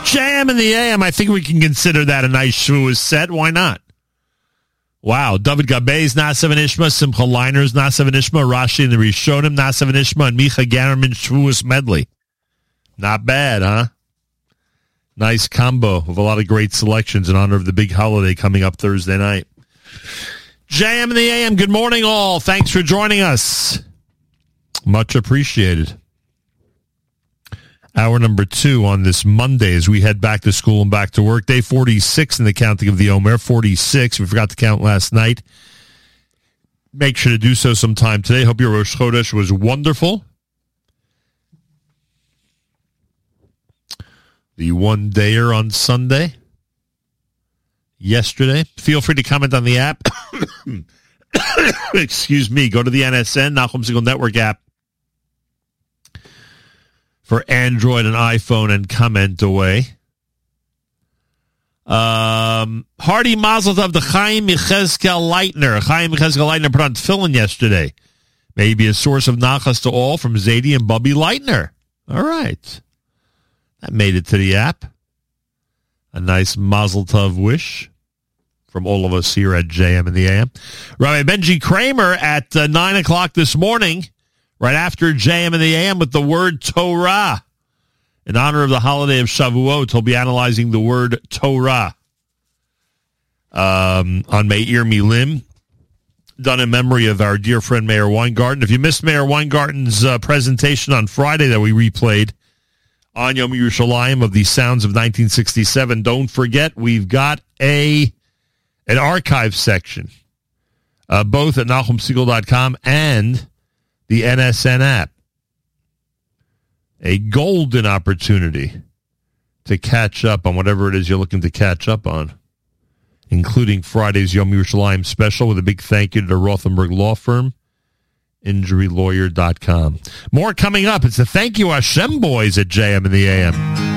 JM in the AM, I think we can consider that a nice Shavuos set. Why not? Wow. David Gabez, Nasa V'Nishma, Simcha Liners, Nasa V'Nishma, Rashi and the Rishonim, Nasa V'Nishma, and Micha Garman Shavuos medley. Not bad, huh? Nice combo of a lot of great selections in honor of the big holiday coming up Thursday night. JM in the AM, good morning all. Thanks for joining us. Much appreciated. Hour number 2 on this Monday as we head back to school and back to work. Day 46 in the counting of the Omer. 46. We forgot to count last night. Make sure to do so sometime today. Hope your Rosh Chodesh was wonderful. The one-dayer on Sunday. Yesterday. Feel free to comment on the app. Excuse me. Go to the NSN, Nachum Segal Network app for Android and iPhone and comment away. Hardy Mazel Tov to Chaim Yechezkel Leitner. Chaim Yechezkel Leitner put on tefillin yesterday. Maybe a source of nachas to all from Zadie and Bubby Leitner. All right. That made it to the app. A nice Mazel Tov wish from all of us here at JM in the AM. Rabbi Benji Kramer at 9 o'clock this morning, right after JM in the AM with the word Torah. In honor of the holiday of Shavuot, he'll be analyzing the word Torah on Meir Milim, done in memory of our dear friend Meir Weingarten. If you missed Meir Weingarten's presentation on Friday that we replayed on Yom Yerushalayim of the sounds of 1967, don't forget we've got an archive section, both at NachumSegal.com and the NSN app. A golden opportunity to catch up on whatever it is you're looking to catch up on, including Friday's Yom Yerushalayim special with a big thank you to the Rothenberg Law Firm, InjuryLawyer.com. More coming up. It's the Thank You Hashem Boys at JM in the AM.